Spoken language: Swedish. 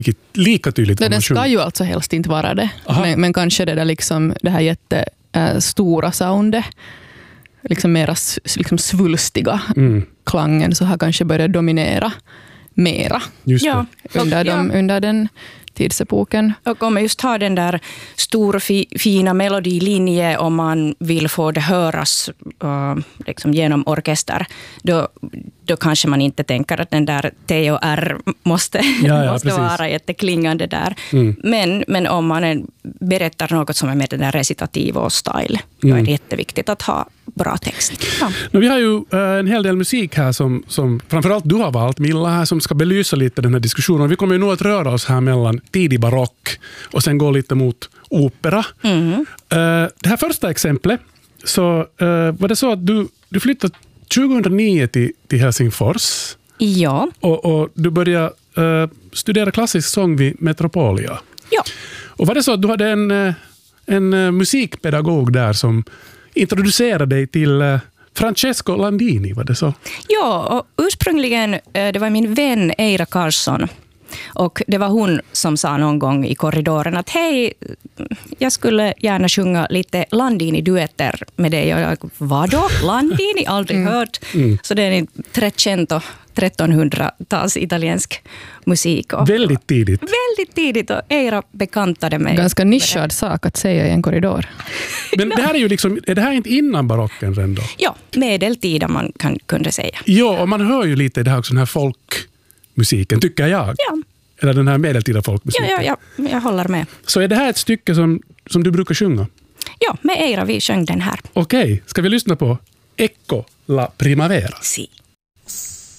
lika tydligt. Den ska ju alltså helst inte vara det. Men kanske det där liksom, det här jättestora soundet, liksom mera liksom svulstiga klangen, så har kanske börjat dominera mera. Just det. Under den tidsepoken. Och om man just har den där stora fina melodilinje, om man vill få det höras liksom genom orkester, då kanske man inte tänker att den där T och R måste vara jätteklingande där. Men om man berättar något som är med den där recitativ och style, då är det jätteviktigt att ha bra text. Ja. Vi har ju en hel del musik här som framförallt du har valt, Milla, här, som ska belysa lite den här diskussionen. Vi kommer ju nog att röra oss här mellan tidig barock och sen gå lite mot opera. Det här första exemplet, så var det så att du flyttade 2009 till Helsingfors. Ja. Och du började studera klassisk sång vid Metropolia. Ja. Och var det så att du hade en musikpedagog där som introducerade dig till Francesco Landini, var det så? Ja, och ursprungligen det var min vän Eira Karlsson. Och det var hon som sa någon gång i korridoren att hej, jag skulle gärna sjunga lite Landini-duetter med dig. Och jag, vadå? Landini? Aldrig hört. Så det är en 1300-tals italiensk musik. Och väldigt tidigt. Väldigt tidigt, och Eira bekantade mig. Ganska nischad sak att säga i en korridor. Men det här är ju liksom, är det här inte innan barocken redan då? Ja, medeltida man kunde säga. Ja, och man hör ju lite det här också, den här folkmusiken, tycker jag. Ja. Eller den här medeltida folkmusiken. Ja, jag håller med. Så är det här ett stycke som du brukar sjunga? Ja, med Eira vi sjöng den här. Okej, ska vi lyssna på Ecco la primavera? Si.